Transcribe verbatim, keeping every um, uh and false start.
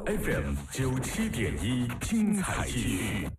F M 九七点一，精彩继续。